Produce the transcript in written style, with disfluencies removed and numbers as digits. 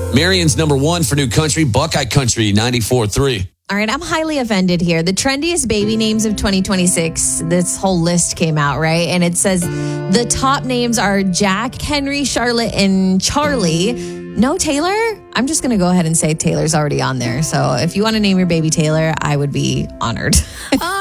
Marion's number one for new country, Buckeye Country 94.3. All right, I'm highly offended here. The trendiest baby names of 2026, this whole list came out, right? And it says the top names are Jack, Henry, Charlotte, and Charlie. No Taylor? I'm just going to go ahead and say Taylor's already on there. So if you want to name your baby Taylor, I would be honored.